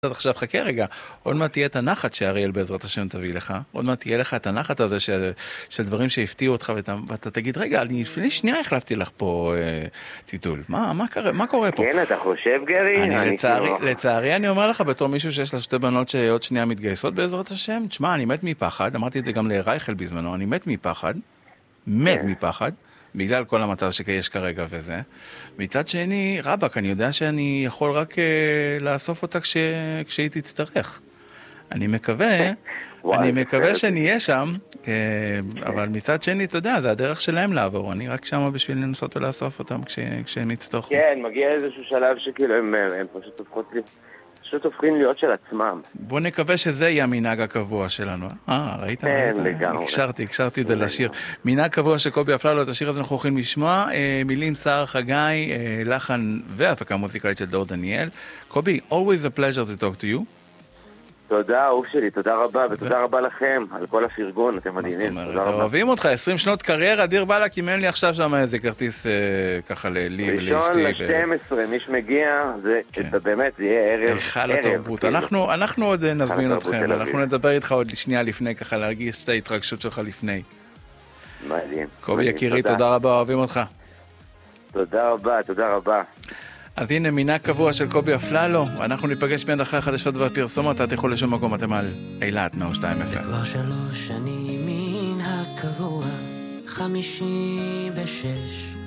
אז עכשיו חכה רגע, עוד מעט תהיה את הנחת שאריאל בעזרת השם תביא לך, עוד מעט תהיה לך את הנחת הזה של דברים שהפתיעו אותך, ואתה תגיד, רגע, אני לפני שנייה החלפתי לך פה טיטול, מה קורה פה? כן, אתה חושב גרי? לצערי אני אומר לך, בתור מישהו שיש לה שתי בנות שעוד שנייה מתגייסות בעזרת השם, תשמע, אני מת מפחד, אמרתי את זה גם לרייכל בזמנו, אני מת מפחד, בגלל כל המצב שיש כרגע וזה. מצד שני, רבק, אני יודע שאני יכול רק לאסוף אותה כשהיא תצטרך. אני מקווה שנהיה שם, אבל מצד שני, אתה יודע, זה הדרך שלהם לעבור. אני רק שם בשביל לנסות ולאסוף אותם כשהם יצטרכו. כן, מגיע איזשהו שלב שכאילו הם פשוט הופכים להיות של עצמם. בוא נקווה שזה יהיה המנהג הקבוע שלנו. ראית? כן, לגמרי. הקשרתי את זה לשיר. מנהג קבוע של קובי אפללו, את השיר הזה אנחנו הולכים לשמוע. מילים סער חגי, לחן והפקה מוזיקלית של דור דניאל. קובי, always a pleasure to talk to you. תודה, אהוב שלי, תודה רבה, ותודה רבה לכם על כל הפרגון, אתם מדהימים. אוהבים אותך, 20 שנות קריירה, דיר בלק, אם אין לי עכשיו שם איזה כרטיס ככה לי ולאשתי. 1/12, מי שמגיע, זה באמת, זה יהיה ערב. היכל התרבות. אנחנו עוד נזמין אתכם, אנחנו נדבר איתך עוד שנייה לפני, ככה להרגיש את ההתרגשות שלך לפני. מדהים. קובי יקירי, תודה רבה, אוהבים אותך. תודה רבה. אז הנה מנהג קבוע של קובי אפללו, אנחנו ניפגש מיד אחרי החדשות והפרסומות, אתה יכול לשום מקום, אתם על אילת 102 FM. זה כבר 3 שנים מנהג קבוע, 5:56